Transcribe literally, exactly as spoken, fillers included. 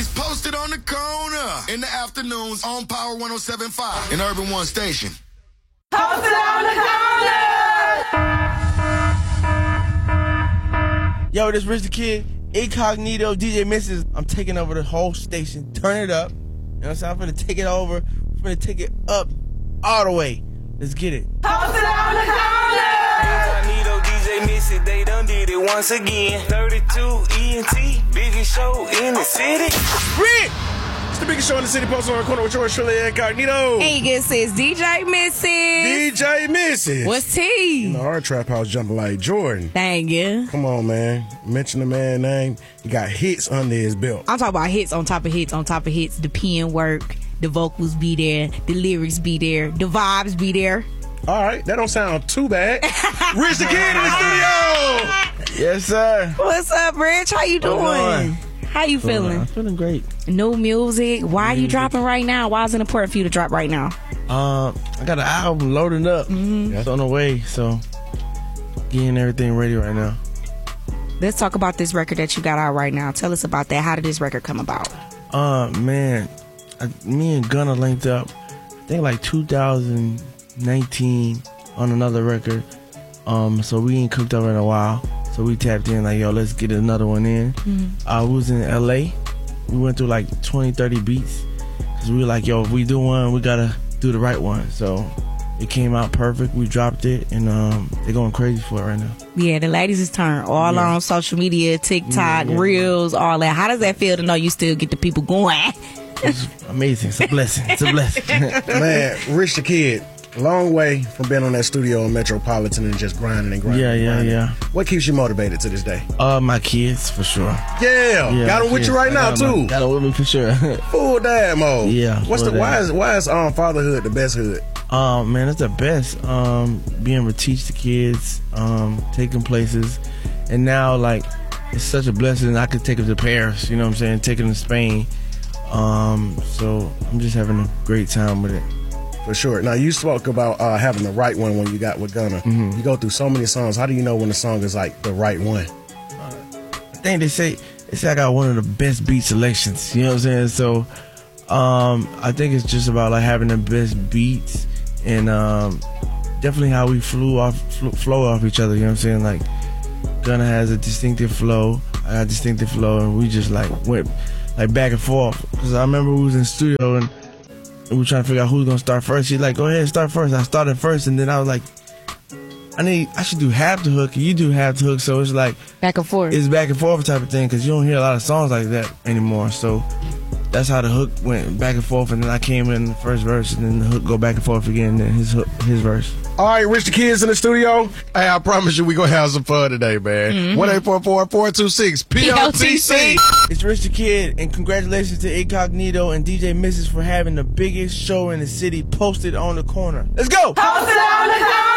It's posted on the corner in the afternoons on Power one oh seven point five and Urban One Station. Posted on the corner! Yo, this Rich the Kid, Incognito, D J Misses. I'm taking over the whole station. Turn it up. You know what I'm saying? I'm gonna take it over. I'm gonna take it up all the way. Let's get it. Posted on the corner! Incognito, D J Missy, they done did it once again. thirty-two E N T, biggest show in the city. Rich! It's the biggest show in the city, posted on the corner with yours truly, Incognito. Hey, guess it's D J Misses. D J Misses. What's T? You know, our trap house jumping like Jordan. Thank you. Come on, man. Mention the man's name. He got hits under his belt. I'm talking about hits on top of hits on top of hits. The pen work, the vocals be there, the lyrics be there, the vibes be there. All right, that don't sound too bad. Rich the Kid in the studio. Yes, sir. What's up, Rich? How you doing? going? How you feeling? I'm feeling great. New music. Why are you dropping right now? Why is it important for you to drop right now? Um, I got an album loading up. Mm-hmm. It's on the way, so getting everything ready right now. Let's talk about this record that you got out right now. Tell us about that. How did this record come about? Uh, man, I, me and Gunna linked up, I think like two thousand nineteen on another record. Um, so we ain't cooked up in a while. So we tapped in like, yo, let's get another one in. Mm-hmm. I was in L A. We went through like twenty, thirty beats. Cause we were like, yo, if we do one, we gotta do the right one. So it came out perfect. We dropped it, and um, they're going crazy for it right now. Yeah, the ladies is turned all Yeah. on social media, TikTok, Yeah, yeah. Reels, all that. How does that feel to know you still get the people going? It's amazing. It's a blessing. It's a blessing. Man, Rich the Kid, long way from being on that studio in Metropolitan and just grinding and grinding. Yeah, and yeah, grinding. yeah. What keeps you motivated to this day? Uh, my kids, for sure. Yeah, Yeah, got them my with kids. you right I now got 'em- too. Got them with me for sure. Full dad mode. Yeah, What's the full why dad. is why is um fatherhood the best hood? Um, man, it's the best. Um, being able to teach the kids, um, take them places, and now like it's such a blessing. I could take them to Paris. You know what I'm saying? Take them to Spain. Um, so I'm just having a great time with it. For sure. Now you spoke about uh, having the right one when you got with Gunna. Mm-hmm. You go through so many songs. How do you know when a song is like the right one? I think they say they say I got one of the best beat selections. You know what I'm saying? So, um, I think it's just about like having the best beats and um, definitely how we flew off, flew, flow off each other. You know what I'm saying? Like Gunna has a distinctive flow, I got a distinctive flow, and we just like went like back and forth. Cause I remember we was in the studio and we were trying to figure out who's gonna start first. She's like, "Go ahead, start first." I started first, and then I was like, "I need, I should do half the hook, and you do half the hook." So it's like Back and forth. it's back and forth type of thing, because you don't hear a lot of songs like that anymore. So that's how the hook went back and forth, and then I came in the first verse, and then the hook go back and forth again, and then his hook, his verse. All right, Rich the Kid's in the studio. Hey, I promise you we gonna have some fun today, man. one eight four four, four two six, P O T C. It's Rich the Kid, and congratulations to Incognito and D J Misses for having the biggest show in the city posted on the corner. Let's go! Posted on the corner!